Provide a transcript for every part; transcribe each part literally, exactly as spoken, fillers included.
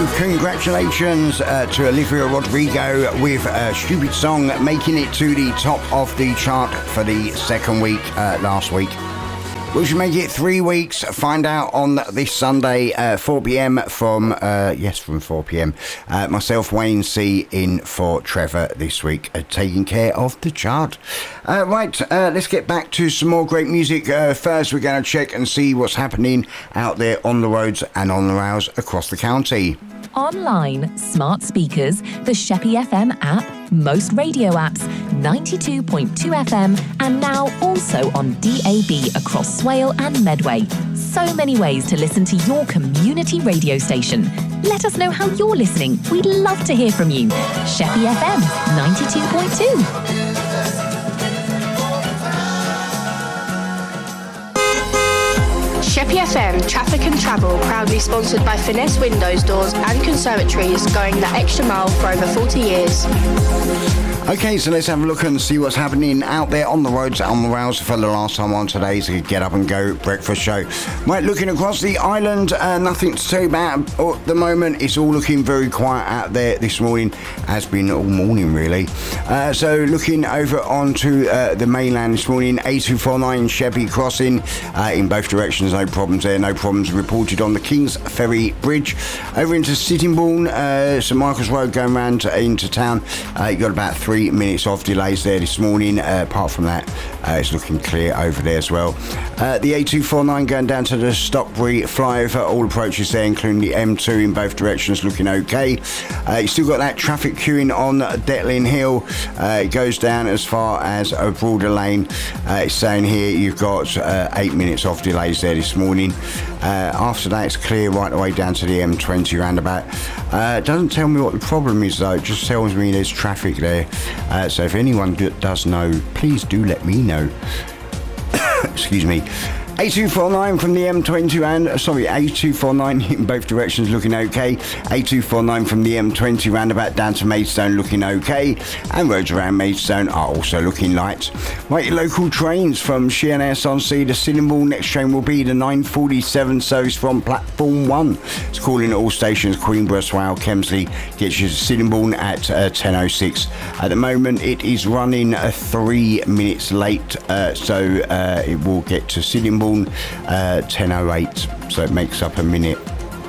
Congratulations uh, to Olivia Rodrigo with a Stupid Song, making it to the top of the chart for the second week uh, last week. We should make it three weeks. Find out on this Sunday, uh, four p.m. from, uh, yes, from four p.m. Uh, myself, Wayne C, in for Trevor this week, uh, taking care of the chart. Uh, right, uh, let's get back to some more great music. Uh, first, we're going to check and see what's happening out there on the roads and on the rails across the county. Online, smart speakers, the Sheppey F M app, most radio apps, ninety-two point two F M, and now also on D A B across Swale and Medway. So many ways to listen to your community radio station. Let us know how you're listening. We'd love to hear from you. Sheppey F M, ninety-two point two. Sheppey F M Traffic and Travel, proudly sponsored by Finesse Windows, Doors and Conservatories, going the extra mile for over forty years. Okay, so let's have a look and see what's happening out there on the roads, on the rails for the last time on today's Get Up and Go breakfast show. Right, looking across the island, uh, nothing to tell you about at the moment. It's all looking very quiet out there this morning, has been all morning really. Uh, so looking over onto uh, the mainland this morning, A two forty-nine Sheppey crossing uh, in both directions, no problems there, no problems reported on the King's Ferry Bridge. Over into Sittingbourne, uh, St Michael's Road going round into town, uh, you got about three minutes of delays there this morning. Uh, apart from that, uh, it's looking clear over there as well. Uh, the A two forty-nine going down to the Stockbury flyover, all approaches there, including the M two in both directions, looking okay. Uh, you still got that traffic queuing on Detlin Hill. Uh, it goes down as far as a broader lane. Uh, it's saying here you've got uh, eight minutes of delays there this morning. Uh, after that, it's clear right the way down to the M twenty roundabout. Uh, it doesn't tell me what the problem is though, it just tells me there's traffic there. Uh, so if anyone do, does know, please do let me know. Excuse me. A two forty-nine from the M twenty and, sorry, A two forty-nine in both directions looking okay. A two forty-nine from the M twenty roundabout down to Maidstone looking okay. And roads around Maidstone are also looking light. Right, your local trains from Sheerness on Sea to Sittingbourne. Next train will be the nine forty-seven service from platform one. It's calling at all stations. Queenborough, Swale, Kemsley gets you to Sittingbourne at uh, ten oh six. At the moment, it is running uh, three minutes late, uh, so uh, it will get to Sittingbourne Uh, ten oh eight, so it makes up a minute.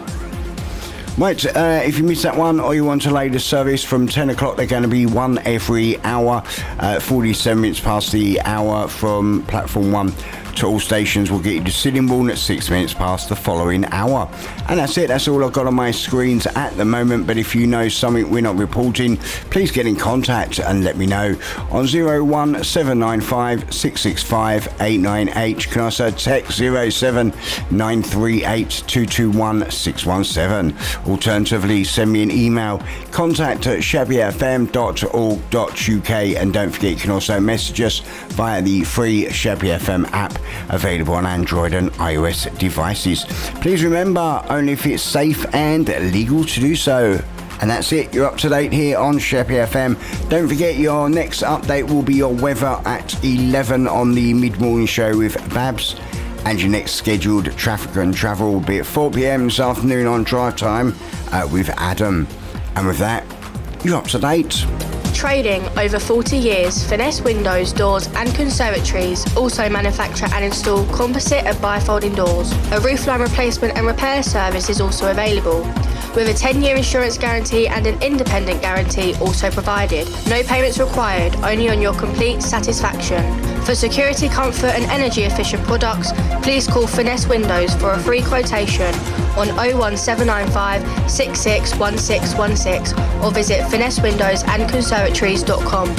Right, uh, if you missed that one or you want to lay the service from ten o'clock, they're going to be one every hour. Uh, forty-seven minutes past the hour from platform one to all stations will get you to Sittingbourne at six minutes past the following hour. And that's it, that's all I've got on my screens at the moment. But if you know something we're not reporting, please get in contact and let me know on zero one seven nine five six six five eight nine eight. You can also text zero seven nine three eight two two one six one seven. Alternatively, send me an email, contact at sheppey f m dot org dot u k, and don't forget you can also message us via the free Sheppey F M app, available on Android and iOS devices. Please remember, only if it's safe and legal to do so. And that's it, you're up to date here on Sheppey F M. Don't forget your next update will be your weather at eleven on the mid-morning show with Babs. And your next scheduled traffic and travel will be at four p.m. this afternoon on Drive Time uh, with Adam. And with that, you're up to date. Trading over forty years, Finesse Windows, Doors and Conservatories also manufacture and install composite and bifolding doors. A roofline replacement and repair service is also available, with a ten-year insurance guarantee and an independent guarantee also provided. No payments required, only on your complete satisfaction. For security, comfort and energy efficient products, please call Finesse Windows for a free quotation on oh one seven nine five six six one six one six or visit finesse windows and conservatories dot com.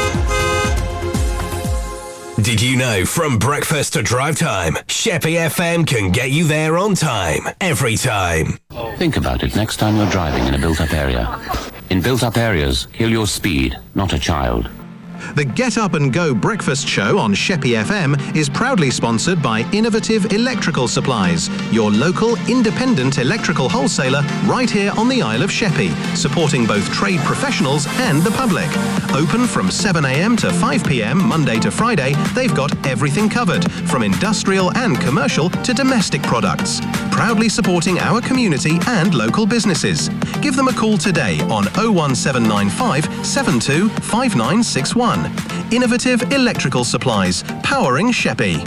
Did you know from breakfast to drive time, Sheppey F M can get you there on time, every time. Think about it next time you're driving in a built-up area. In built-up areas, kill your speed, not a child. The Get Up and Go breakfast show on Sheppey F M is proudly sponsored by Innovative Electrical Supplies, your local independent electrical wholesaler right here on the Isle of Sheppey, supporting both trade professionals and the public. Open from seven a.m. to five p.m. Monday to Friday, they've got everything covered, from industrial and commercial to domestic products. proudly supporting our community and local businesses. Give them a call today on oh one seven nine five, seven two five nine six one. Innovative Electrical Supplies, powering Sheppey.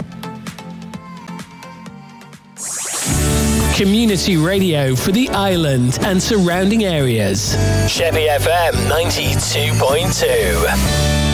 Community radio for the island and surrounding areas. Sheppey F M ninety-two point two.